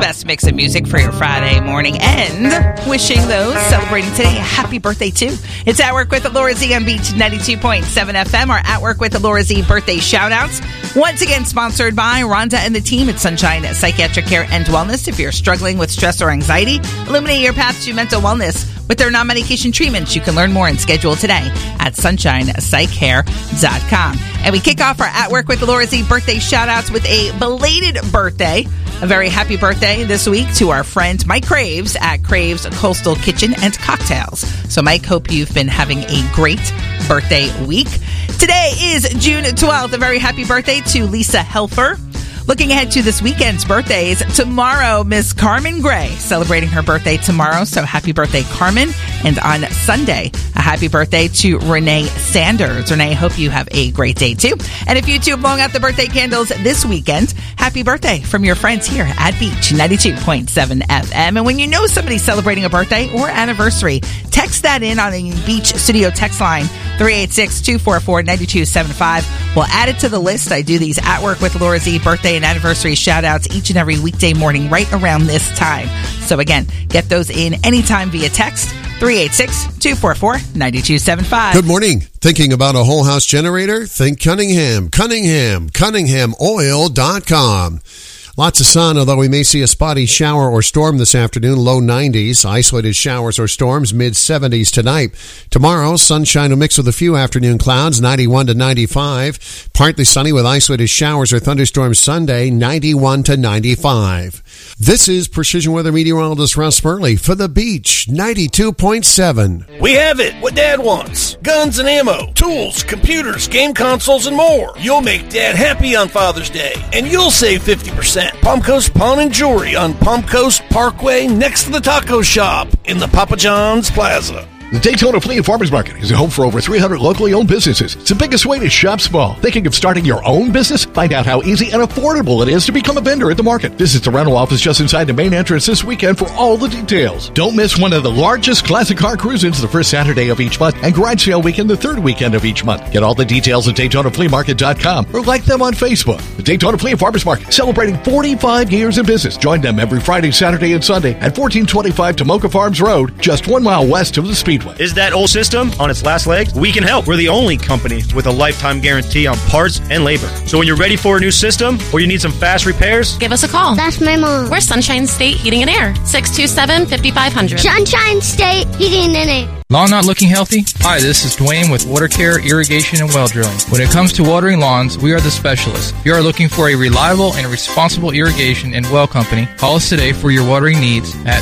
best mix of music for your Friday morning, and wishing those celebrating today a happy birthday too. It's At Work with Laura Z on Beach 92.7 FM, or At Work with Laura Z birthday shout-outs. Once again, sponsored by Rhonda and the team at Sunshine Psychiatric Care and Wellness. If you're struggling with stress or anxiety, illuminate your path to mental wellness with their non-medication treatments. You can learn more and schedule today at sunshinepsychcare.com. And we kick off our At Work with Laura Z birthday shout-outs with a belated birthday. A very happy birthday this week to our friend Mike Craves at Craves Coastal Kitchen and Cocktails. So Mike, hope you've been having a great birthday week. Today is June 12th. A very happy birthday to Lisa Helfer. Looking ahead to this weekend's birthdays, tomorrow, Miss Carmen Gray celebrating her birthday tomorrow. So happy birthday, Carmen. And on Sunday, a happy birthday to Renee Sanders. Renee, hope you have a great day too. And if you two are blowing out the birthday candles this weekend, happy birthday from your friends here at Beach 92.7 FM. And when you know somebody's celebrating a birthday or anniversary, text that in on the Beach Studio text line 386-244-9275. We'll add it to the list. I do these At Work with Laura Z birthday and anniversary shout outs each and every weekday morning right around this time. So again, get those in anytime via text 386-244-9275. Good morning. Thinking about a whole house generator? Think Cunningham. CunninghamOil.com. Lots of sun, although we may see a spotty shower or storm this afternoon, low 90s. Isolated showers or storms, mid-70s tonight. Tomorrow, sunshine will mix with a few afternoon clouds, 91 to 95. Partly sunny with isolated showers or thunderstorms Sunday, 91 to 95. This is Precision Weather Meteorologist Russ Burley for the Beach, 92.7. We have it, what Dad wants. Guns and ammo, tools, computers, game consoles, and more. You'll make Dad happy on Father's Day, and you'll save 50%. Palm Coast Pawn and Jewelry on Palm Coast Parkway next to the taco shop in the Papa John's Plaza. The Daytona Flea and Farmers Market is a home for over 300 locally owned businesses. It's the biggest way to shop small. Thinking of starting your own business? Find out how easy and affordable it is to become a vendor at the market. Visit the rental office just inside the main entrance this weekend for all the details. Don't miss one of the largest classic car cruise-ins the first Saturday of each month and garage sale weekend the third weekend of each month. Get all the details at DaytonaFleaMarket.com or like them on Facebook. The Daytona Flea and Farmers Market, celebrating 45 years in business. Join them every Friday, Saturday, and Sunday at 1425 Tomoka Farms Road, just 1 mile west of the Speedway. Is that old system on its last legs? We can help. We're the only company with a lifetime guarantee on parts and labor. So when you're ready for a new system or you need some fast repairs, give us a call. That's my mom. We're Sunshine State Heating and Air, 627-5500. Sunshine State Heating and Air. Lawn not looking healthy? Hi, this is Dwayne with Water Care, Irrigation, and Well Drilling. When it comes to watering lawns, we are the specialists. If you are looking for a reliable and responsible irrigation and well company, call us today for your watering needs at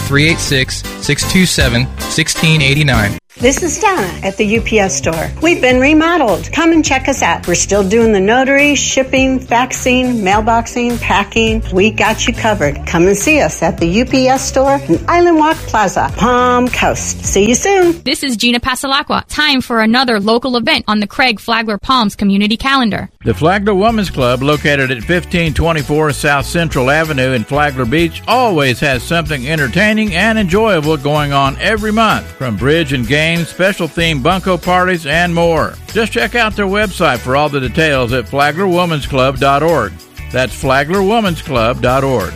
386-627-1689. This is Donna at the UPS store. We've been remodeled. Come and check us out. We're still doing the notary, shipping, faxing, mailboxing, packing. We got you covered. Come and see us at the UPS store in Island Walk Plaza, Palm Coast. See you soon. This is Gina Pasalacqua. Time for another local event on the Craig Flagler Palms community calendar. The Flagler Women's Club, located at 1524 South Central Avenue in Flagler Beach, always has something entertaining and enjoyable going on every month, from bridge and games, special themed bunco parties, and more. Just check out their website for all the details at FlaglerWomansClub.org. That's FlaglerWomansClub.org.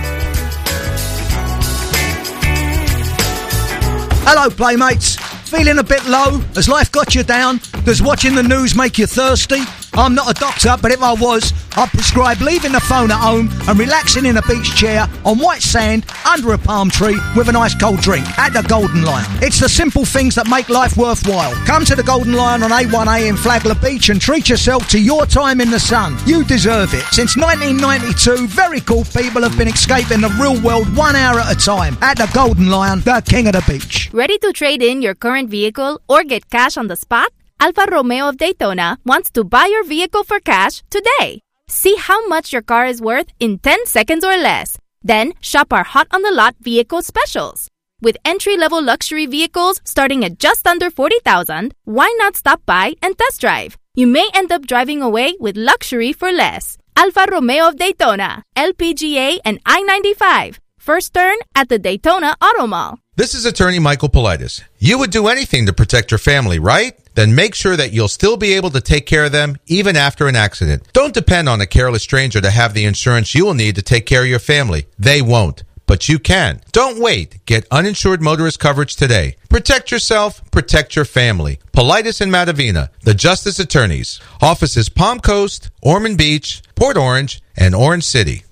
Hello, Playmates. Feeling a bit low? Has life got you down? Does watching the news make you thirsty? I'm not a doctor, but if I was, I'd prescribe leaving the phone at home and relaxing in a beach chair on white sand under a palm tree with an ice cold drink at the Golden Lion. It's the simple things that make life worthwhile. Come to the Golden Lion on A1A in Flagler Beach and treat yourself to your time in the sun. You deserve it. Since 1992, very cool people have been escaping the real world 1 hour at a time at the Golden Lion, the king of the beach. Ready to trade in your current vehicle or get cash on the spot? Alfa Romeo of Daytona wants to buy your vehicle for cash today. See how much your car is worth in 10 seconds or less. Then shop our hot on the lot vehicle specials. With entry-level luxury vehicles starting at just under $40,000, why not stop by and test drive? You may end up driving away with luxury for less. Alfa Romeo of Daytona, LPGA and I-95. First turn at the Daytona Auto Mall. This is attorney Michael Politis. You would do anything to protect your family, right? Then make sure that you'll still be able to take care of them even after an accident. Don't depend on a careless stranger to have the insurance you will need to take care of your family. They won't. but you can. Don't wait. Get uninsured motorist coverage today. Protect yourself, protect your family. Politis and Matavina, the Justice Attorneys. Offices Palm Coast, Ormond Beach, Port Orange, and Orange City.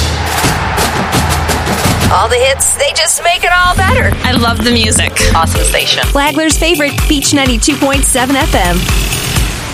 All the hits, they just make it all better. I love the music. Awesome station. Flagler's favorite, Beach 92.7 FM.